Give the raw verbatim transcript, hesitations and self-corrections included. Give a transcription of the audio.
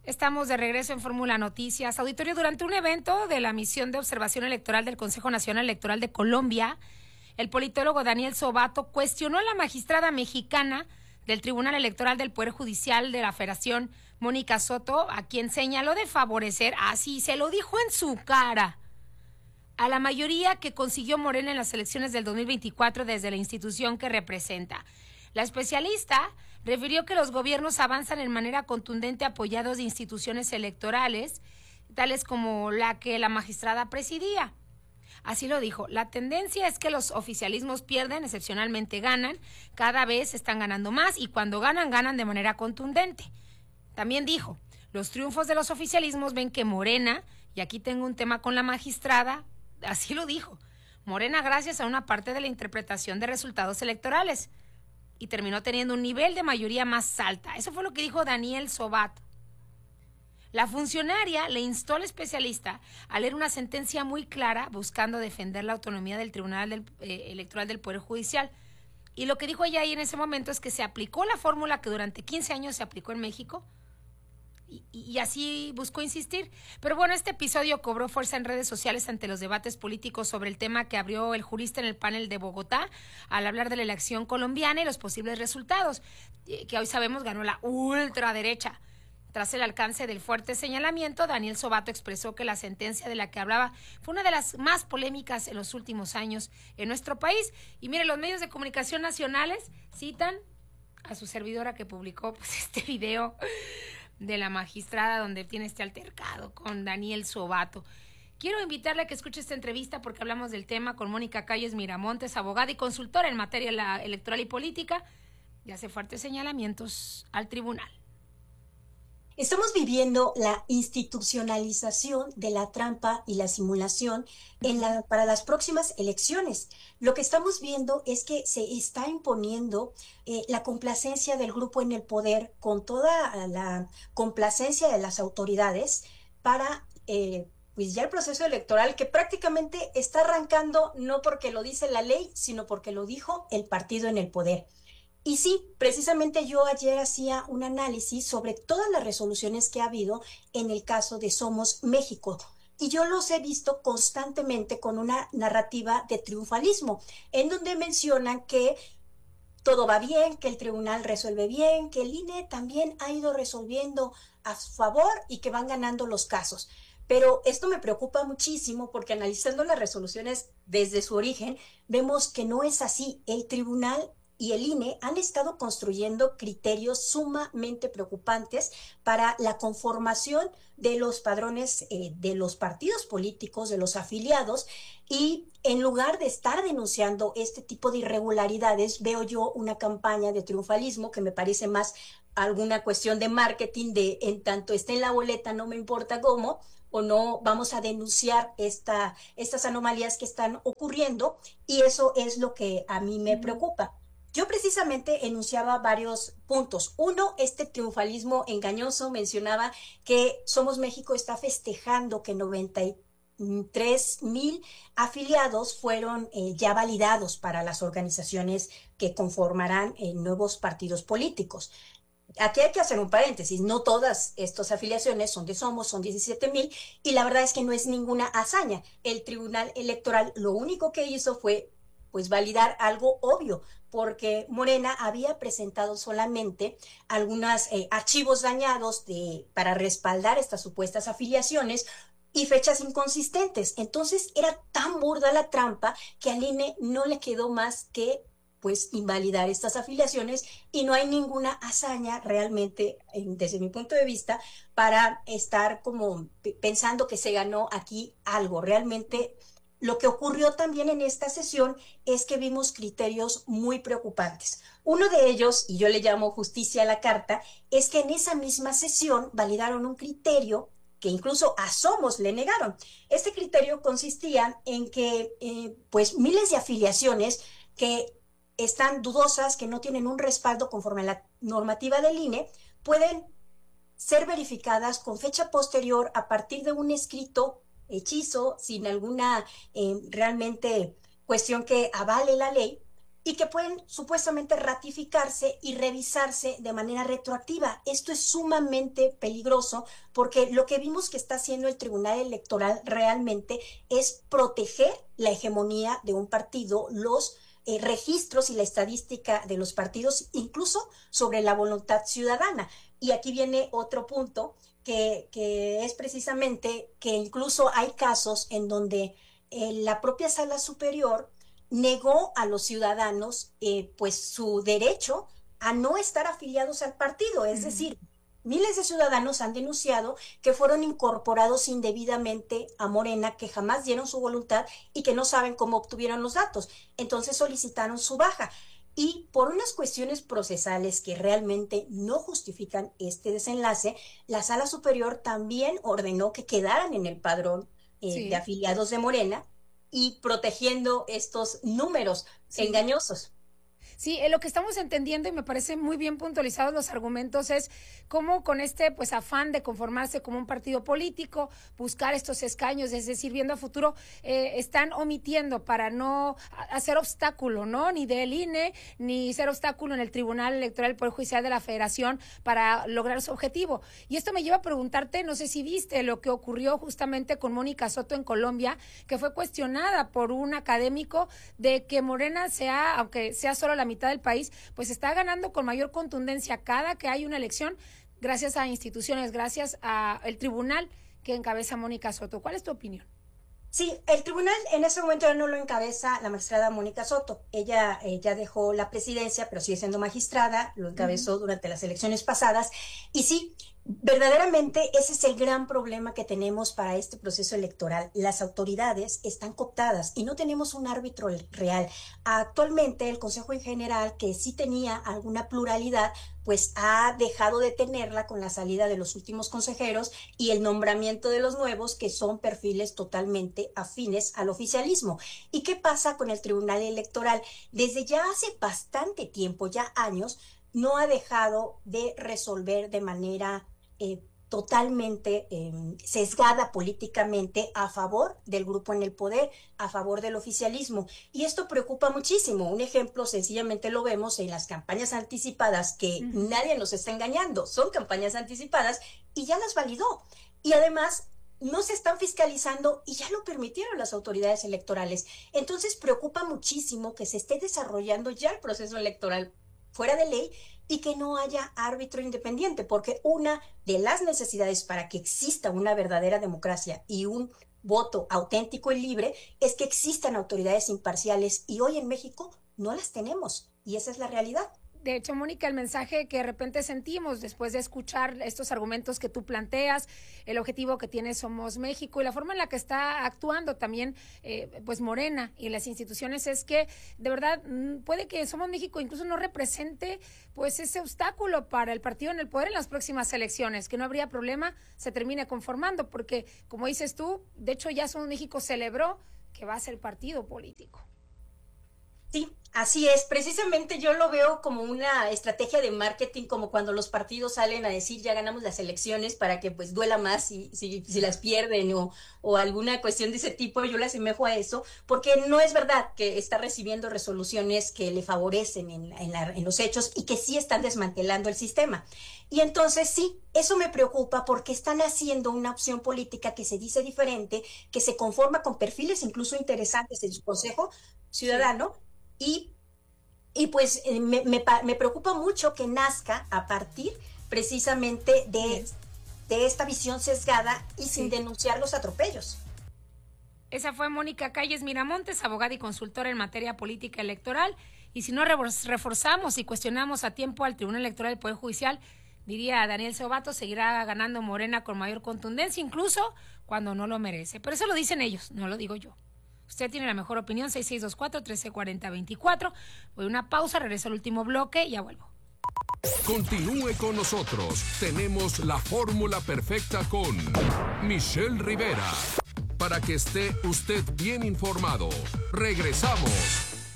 Estamos de regreso en Fórmula Noticias. Auditorio, durante un evento de la misión de observación electoral del Consejo Nacional Electoral de Colombia, el politólogo Daniel Sobato cuestionó a la magistrada mexicana del Tribunal Electoral del Poder Judicial de la Federación, Mónica Soto, a quien señaló de favorecer, así se lo dijo en su cara, a la mayoría que consiguió Morena en las elecciones del dos mil veinticuatro desde la institución que representa. La especialista refirió que los gobiernos avanzan en manera contundente apoyados de instituciones electorales, tales como la que la magistrada presidía. Así lo dijo, la tendencia es que los oficialismos pierden, excepcionalmente ganan, cada vez están ganando más y cuando ganan, ganan de manera contundente. También dijo, los triunfos de los oficialismos ven que Morena, y aquí tengo un tema con la magistrada, así lo dijo, Morena gracias a una parte de la interpretación de resultados electorales, y terminó teniendo un nivel de mayoría más alta. Eso fue lo que dijo Daniel Sobato. La funcionaria le instó al especialista a leer una sentencia muy clara buscando defender la autonomía del Tribunal del, eh, Electoral del Poder Judicial. Y lo que dijo ella ahí en ese momento es que se aplicó la fórmula que durante quince años se aplicó en México y, y así buscó insistir. Pero bueno, este episodio cobró fuerza en redes sociales ante los debates políticos sobre el tema que abrió el jurista en el panel de Bogotá al hablar de la elección colombiana y los posibles resultados, que hoy sabemos ganó la ultraderecha. Tras el alcance del fuerte señalamiento, Daniel Sobato expresó que la sentencia de la que hablaba fue una de las más polémicas en los últimos años en nuestro país. Y mire, los medios de comunicación nacionales citan a su servidora que publicó pues, este video de la magistrada donde tiene este altercado con Daniel Sobato. Quiero invitarle a que escuche esta entrevista porque hablamos del tema con Mónica Calles Miramontes, abogada y consultora en materia electoral y política, y hace fuertes señalamientos al tribunal. Estamos viviendo la institucionalización de la trampa y la simulación en la, para las próximas elecciones. Lo que estamos viendo es que se está imponiendo eh, la complacencia del grupo en el poder con toda la complacencia de las autoridades para eh, pues ya el proceso electoral que prácticamente está arrancando no porque lo dice la ley, sino porque lo dijo el partido en el poder. Y sí, precisamente yo ayer hacía un análisis sobre todas las resoluciones que ha habido en el caso de Somos México. Y yo los he visto constantemente con una narrativa de triunfalismo, en donde mencionan que todo va bien, que el tribunal resuelve bien, que el I N E también ha ido resolviendo a su favor y que van ganando los casos. Pero esto me preocupa muchísimo porque analizando las resoluciones desde su origen, vemos que no es así. El tribunal y el I N E han estado construyendo criterios sumamente preocupantes para la conformación de los padrones eh, de los partidos políticos, de los afiliados, y en lugar de estar denunciando este tipo de irregularidades, veo yo una campaña de triunfalismo que me parece más alguna cuestión de marketing, de en tanto esté en la boleta, no me importa cómo, o no vamos a denunciar esta, estas anomalías que están ocurriendo, y eso es lo que a mí me preocupa. Yo precisamente enunciaba varios puntos. Uno, este triunfalismo engañoso, mencionaba que Somos México está festejando que noventa y tres mil afiliados fueron eh, ya validados para las organizaciones que conformarán eh, nuevos partidos políticos. Aquí hay que hacer un paréntesis, no todas estas afiliaciones son de Somos, son diecisiete mil, y la verdad es que no es ninguna hazaña. El Tribunal Electoral lo único que hizo fue pues validar algo obvio, porque Morena había presentado solamente algunos eh, archivos dañados de, para respaldar estas supuestas afiliaciones y fechas inconsistentes. Entonces era tan burda la trampa que al I N E no le quedó más que pues invalidar estas afiliaciones y no hay ninguna hazaña realmente, desde mi punto de vista, para estar como pensando que se ganó aquí algo. Realmente lo que ocurrió también en esta sesión es que vimos criterios muy preocupantes. Uno de ellos, y yo le llamo justicia a la carta, es que en esa misma sesión validaron un criterio que incluso a Somos le negaron. Este criterio consistía en que eh, pues miles de afiliaciones que están dudosas, que no tienen un respaldo conforme a la normativa del I N E, pueden ser verificadas con fecha posterior a partir de un escrito hechizo, sin alguna eh, realmente cuestión que avale la ley, y que pueden supuestamente ratificarse y revisarse de manera retroactiva. Esto es sumamente peligroso porque lo que vimos que está haciendo el Tribunal Electoral realmente es proteger la hegemonía de un partido, los eh, registros y la estadística de los partidos, incluso sobre la voluntad ciudadana. Y aquí viene otro punto que, que es precisamente que incluso hay casos en donde eh, la propia Sala Superior negó a los ciudadanos eh, pues su derecho a no estar afiliados al partido, es uh-huh. decir, miles de ciudadanos han denunciado que fueron incorporados indebidamente a Morena, que jamás dieron su voluntad y que no saben cómo obtuvieron los datos. Entonces solicitaron su baja. Y por unas cuestiones procesales que realmente no justifican este desenlace, la Sala Superior también ordenó que quedaran en el padrón eh, sí. de afiliados de Morena y protegiendo estos números sí. engañosos. Sí, eh, lo que estamos entendiendo, y me parece muy bien puntualizados los argumentos, es cómo con este pues afán de conformarse como un partido político, buscar estos escaños, es decir, viendo a futuro, eh, están omitiendo para no hacer obstáculo, ¿no? Ni del I N E, ni ser obstáculo en el Tribunal Electoral del Poder Judicial de la Federación para lograr su objetivo. Y esto me lleva a preguntarte, no sé si viste lo que ocurrió justamente con Mónica Soto en Colombia, que fue cuestionada por un académico de que Morena sea, aunque sea solo la mitad del país, pues está ganando con mayor contundencia cada que hay una elección, gracias a instituciones, gracias al tribunal que encabeza Mónica Soto. ¿Cuál es tu opinión? Sí, el tribunal en ese momento ya no lo encabeza la magistrada Mónica Soto. Ella eh, ya dejó la presidencia, pero sigue siendo magistrada, lo encabezó uh-huh. durante las elecciones pasadas. Y sí, verdaderamente ese es el gran problema que tenemos para este proceso electoral. Las autoridades están cooptadas y no tenemos un árbitro real. Actualmente el Consejo en general, que sí tenía alguna pluralidad, pues ha dejado de tenerla con la salida de los últimos consejeros y el nombramiento de los nuevos, que son perfiles totalmente afines al oficialismo. ¿Y qué pasa con el Tribunal Electoral? Desde ya hace bastante tiempo, ya años, no ha dejado de resolver de manera eh, totalmente eh, sesgada políticamente a favor del grupo en el poder, a favor del oficialismo. Y esto preocupa muchísimo. Un ejemplo sencillamente lo vemos en las campañas anticipadas, que uh-huh. nadie nos está engañando. Son campañas anticipadas y ya las validó. Y además no se están fiscalizando y ya lo permitieron las autoridades electorales. Entonces preocupa muchísimo que se esté desarrollando ya el proceso electoral fuera de ley y que no haya árbitro independiente, porque una de las necesidades para que exista una verdadera democracia y un voto auténtico y libre es que existan autoridades imparciales, y hoy en México no las tenemos, y esa es la realidad. De hecho, Mónica, el mensaje que de repente sentimos después de escuchar estos argumentos que tú planteas, el objetivo que tiene Somos México y la forma en la que está actuando también eh, pues Morena y las instituciones, es que de verdad puede que Somos México incluso no represente pues ese obstáculo para el partido en el poder en las próximas elecciones, que no habría problema, se termine conformando, porque como dices tú, de hecho ya Somos México celebró que va a ser partido político. Sí, así es. Precisamente yo lo veo como una estrategia de marketing, como cuando los partidos salen a decir ya ganamos las elecciones para que pues duela más si, si, si las pierden o, o alguna cuestión de ese tipo. Yo le asemejo a eso, porque no es verdad que está recibiendo resoluciones que le favorecen en, en, la, en los hechos y que sí están desmantelando el sistema. Y entonces sí, eso me preocupa porque están haciendo una opción política que se dice diferente, que se conforma con perfiles incluso interesantes en su Consejo Ciudadano. Sí. Y, y pues eh, me, me, me preocupa mucho que nazca a partir precisamente de, de esta visión sesgada y sí. sin denunciar los atropellos. Esa fue Mónica Calles Miramontes, abogada y consultora en materia política electoral. Y si no reforzamos y cuestionamos a tiempo al Tribunal Electoral del Poder Judicial, diría Daniel Sobato, seguirá ganando Morena con mayor contundencia, incluso cuando no lo merece. Pero eso lo dicen ellos, no lo digo yo. Usted tiene la mejor opinión, seis seis dos cuatro, uno tres cuatro cero, dos cuatro. Voy a una pausa, regreso al último bloque y ya vuelvo. Continúe con nosotros. Tenemos la fórmula perfecta con Michelle Rivera. Para que esté usted bien informado. Regresamos.